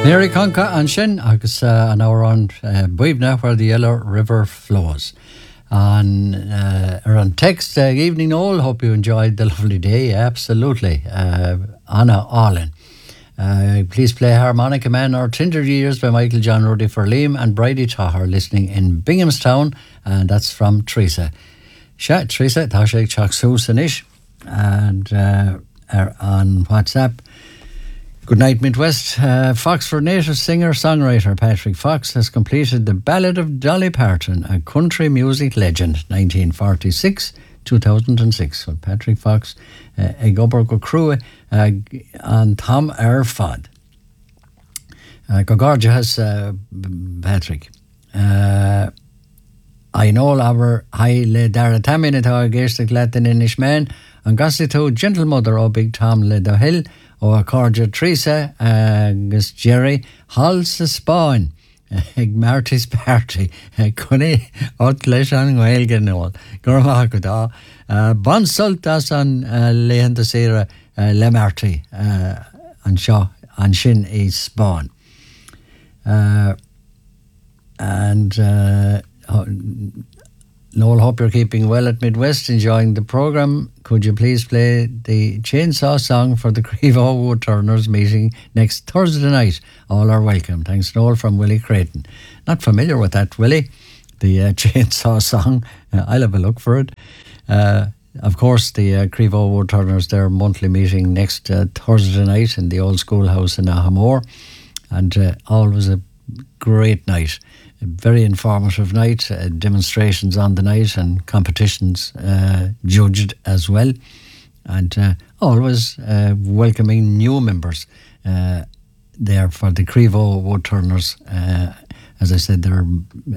Mary Conca and Shin, agus an hour on Buivna where the Yellow River flows. And on text, evening all, hope you enjoyed the lovely day. Absolutely. Anna Allen. Please play Harmonica Man or Tinder Years by Michael John Ruddy for Liam and Bridie Tahar listening in Binghamstown, and that's from Teresa. Teresa, tá sé teach súsanish, and on WhatsApp. Good night, Midwest. Foxford native singer-songwriter Patrick Fox has completed The Ballad of Dolly Parton, a country music legend, 1946-2006. So Patrick Fox, ag obair go crua an Tom Fad. Go Gorgia has Patrick. I know our high le dara tamin at our geistic Latin in Ishman, and Gossito gentle mother o Big Tom le do hill. O Cordia Teresa agus Jerry Hall sa Spain ag Marty's Party cunni ot leis an Gaeilge nôl Gurmach go da Bon Sultas an lehan da sera le Marty an seo an sin I Spain and Noel, hope you're keeping well at Midwest, enjoying the programme. Could you please play the Chainsaw Song for the Crevo Woodturners meeting next Thursday night? All are welcome. Thanks, Noel, from Willie Creighton. Not familiar with that, Willie, the Chainsaw Song. I'll have a look for it. Of course, the Crevo Woodturners, their monthly meeting next Thursday night in the old schoolhouse in Ahamore. And always a great night. A very informative night, demonstrations on the night and competitions judged as well, and always welcoming new members there for the Crevo Woodturners. As I said, their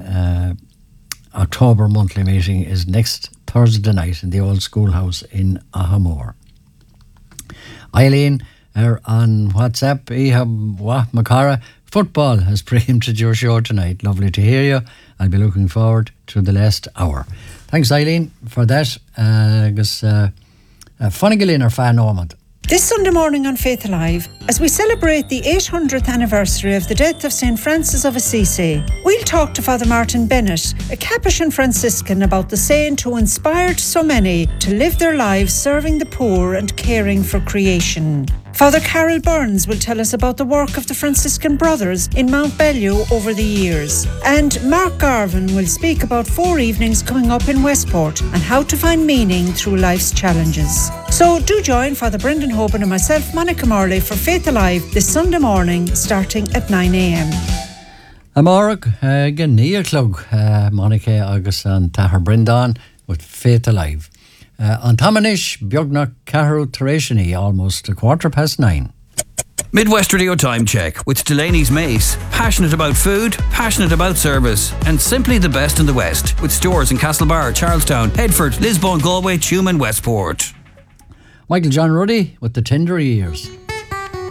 October monthly meeting is next Thursday night in the old schoolhouse in Ahamore. Eileen on WhatsApp, Ihab Wah Makara. Football has preempted your show tonight. Lovely to hear you. I'll be looking forward to the last hour. Thanks, Eileen, for that. Agus Funnigalin or fan moment. This Sunday morning on Faith Alive, as we celebrate the 800th anniversary of the death of St. Francis of Assisi, we'll talk to Father Martin Bennett, a Capuchin Franciscan, about the saint who inspired so many to live their lives serving the poor and caring for creation. Father Carol Burns will tell us about the work of the Franciscan Brothers in Mount Bellew over the years. And Mark Garvin will speak about 4 evenings coming up in Westport and how to find meaning through life's challenges. So do join Father Brendan Hoban and myself, Monica Morley, for Faith Alive this Sunday morning starting at 9 a.m. Amorg, Gania Clug, Monica agus and Tahar Brendan with Faith Alive. On Tamanish, Bjogna Caharu Tereshini, almost 9:15. Midwest Radio Time Check with Delaney's Mace. Passionate about food, passionate about service, and simply the best in the West. With stores in Castlebar, Charlestown, Headford, Lisbon, Galway, Tuam and Westport. Michael John Ruddy with the Tender Years.